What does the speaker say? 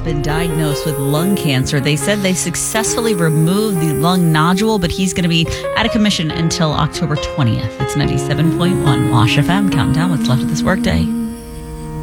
been diagnosed with lung cancer. They said they successfully removed the lung nodule, but he's going to be out of commission until October 20th. It's 97.1 Wash FM. Counting down what's left of this workday.